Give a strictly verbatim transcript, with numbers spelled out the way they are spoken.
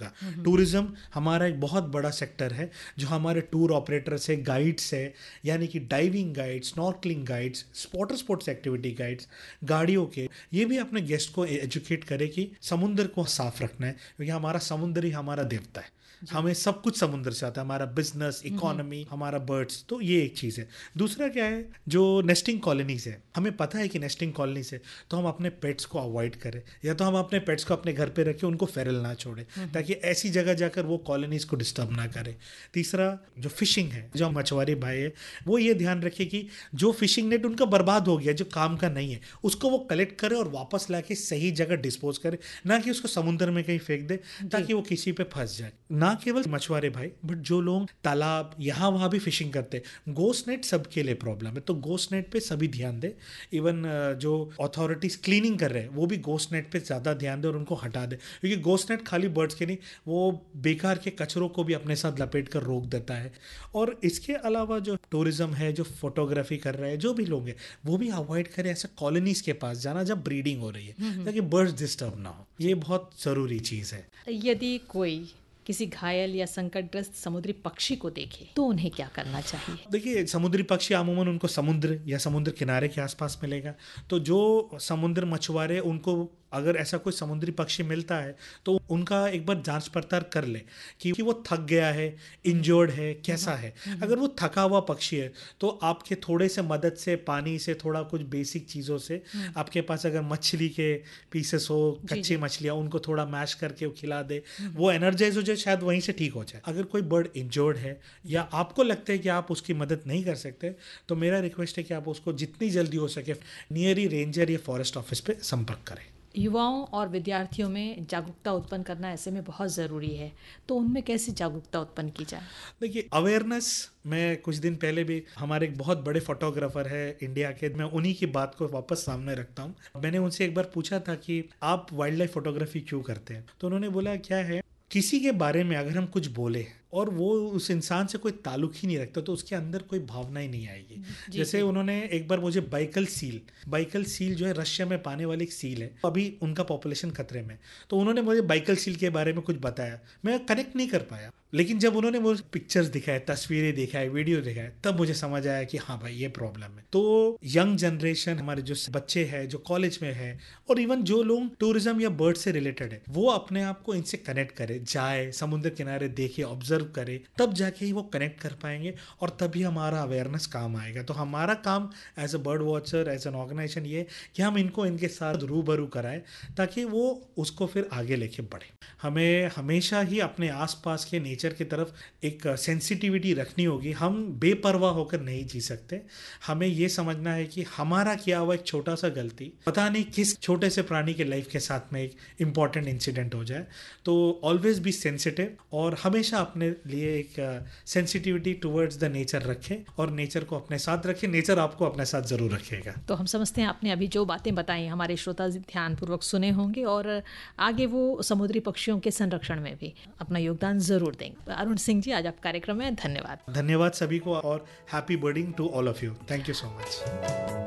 ज़्यादा। टूरिज्म हमारा एक बहुत बड़ा सेक्टर है जो हमारे टूर ऑपरेटर्स है, गाइड्स है, यानी कि diving guides, snorkelling guides, water sports activity guides, गाड़ियों के, ये भी अपने गेस्ट को एजुकेट करे कि समुद्र को साफ रखना है, क्योंकि हमारा समुद्र ही हमारा देवता है। हमें सब कुछ समुद्र से आता है, हमारा बिजनेस, इकोनॉमी, हमारा बर्ड्स। तो ये एक चीज़ है। दूसरा क्या है, जो नेस्टिंग कॉलोनीज है, हमें पता है कि नेस्टिंग कॉलोनीज है तो हम अपने पेट्स को अवॉइड करें, या तो हम अपने पेट्स को अपने घर पे रखें, उनको फेरल ना छोड़ें, ताकि ऐसी जगह जाकर वो कॉलोनीज को डिस्टर्ब ना करें। तीसरा जो फिशिंग है, जो मछुआरे भाई है, वो ये ध्यान रखे कि जो फिशिंग नेट उनका बर्बाद हो गया, जो काम का नहीं है, उसको वो कलेक्ट करे और वापस लाके सही जगह डिस्पोज करे, ना कि उसको समुद्र में कहीं फेंक दे ताकि वो किसी पे फंस जाए। ना केवल मछुआरे भाई, बट जो लोग तालाब यहाँ वहाँ भी फिशिंग करते हैं, गोस्ट नेट सबके लिए प्रॉब्लम है, तो गोस्ट नेट पे सभी ध्यान दे। इवन जो अथॉरिटीज क्लीनिंग कर रहे हैं वो भी गोस्ट नेट पे ज़्यादा ध्यान दे और उनको हटा दे, क्योंकि गोस्ट नेट खाली बर्ड्स के नहीं, वो बेकार के कचरों को भी अपने साथ लपेट कर रोक देता है। और इसके अलावा जो टूरिज्म है, जो फोटोग्राफी कर रहे हैं, जो भी लोग हैं, वो भी अवॉइड करें ऐसे कॉलोनीज के पास जाना जब ब्रीडिंग हो रही है, ताकि बर्ड्स डिस्टर्ब ना हो। ये बहुत ज़रूरी चीज़ है। यदि कोई किसी घायल या संकटग्रस्त समुद्री पक्षी को देखे तो उन्हें क्या करना चाहिए? देखिए, समुद्री पक्षी अमूमन उनको समुद्र या समुद्र किनारे के आसपास मिलेगा, तो जो समुद्र मछुआरे, उनको अगर ऐसा कोई समुद्री पक्षी मिलता है तो उनका एक बार जांच पड़ताल कर ले कि वो थक गया है, इंजर्ड है, कैसा है। अगर वो थका हुआ पक्षी है तो आपके थोड़े से मदद से, पानी से, थोड़ा कुछ बेसिक चीज़ों से, आपके पास अगर मछली के पीसेस हो, कच्ची मछलियाँ, उनको थोड़ा मैश करके वो खिला दे, वो एनर्जाइज हो जाए, शायद वहीं से ठीक हो जाए। अगर कोई बर्ड इंजर्ड है या आपको लगता है कि आप उसकी मदद नहीं कर सकते, तो मेरा रिक्वेस्ट है कि आप उसको जितनी जल्दी हो सके नियर ही रेंजर या फॉरेस्ट ऑफिस पे संपर्क करें। युवाओं और विद्यार्थियों में जागरूकता उत्पन्न करना ऐसे में बहुत ज़रूरी है, तो उनमें कैसे जागरूकता उत्पन्न की जाए? देखिए, अवेयरनेस, मैं कुछ दिन पहले भी, हमारे एक बहुत बड़े फोटोग्राफर है इंडिया के, मैं उन्हीं की बात को वापस सामने रखता हूँ। मैंने उनसे एक बार पूछा था कि आप वाइल्ड लाइफ फोटोग्राफी क्यों करते हैं, तो उन्होंने बोला क्या है, किसी के बारे में अगर हम कुछ बोले और वो उस इंसान से कोई ताल्लुक ही नहीं रखता तो उसके अंदर कोई भावना ही नहीं आएगी। जैसे उन्होंने एक बार मुझे बाइकल सील बाइकल सील जो है रशिया में पाने वाली एक सील है, अभी उनका पॉपुलेशन खतरे में, तो उन्होंने मुझे बाइकल सील के बारे में कुछ बताया, मैं कनेक्ट नहीं कर पाया। लेकिन जब उन्होंने मुझे पिक्चर्स दिखाए, तस्वीरें दिखाए, वीडियो दिखाए, तब मुझे समझ आया कि हाँ भाई, ये प्रॉब्लम है। तो यंग जनरेशन, हमारे जो बच्चे हैं जो कॉलेज में है, और इवन जो लोग टूरिज्म या बर्ड से रिलेटेड है, वो अपने आप को इनसे कनेक्ट करे, जाए समुद्र किनारे, देखे, ऑब्जर्व करे, तब जाके ही वो कनेक्ट कर पाएंगे और तभी हमारा अवेयरनेस काम आएगा। तो हमारा काम as a bird watcher, as an organisation ये कि हम इनको इनके साथ रूबरू कराएं ताकि वो उसको फिर आगे लेके बढ़े। हमें हमेशा ही अपने आसपास के नेचर की तरफ एक सेंसिटिविटी रखनी होगी। हम बेपरवाह होकर नहीं जी सकते। हमें ये समझना है कि हमारा किया हुआ एक छोटा सा गलती पता नहीं किस छोटे से प्राणी के लाइफ के साथ में एक इम्पॉर्टेंट इंसिडेंट हो जाए। तो ऑलवेज बी सेंसिटिव और हमेशा अपने लिए एक सेंसिटिविटी टुवर्ड्स द नेचर रखें और नेचर को अपने साथ रखें। नेचर आपको अपने साथ जरूर रखेगा। तो हम समझते हैं आपने अभी जो बातें बताई हमारे श्रोता ध्यानपूर्वक सुने होंगे और आगे वो समुद्री पक्षियों के संरक्षण में भी अपना योगदान जरूर देंगे। अरुण सिंह जी, आज आप कार्यक्रम में धन्यवाद। धन्यवाद सभी को और happy बर्डिंग to all of you. Thank you so much.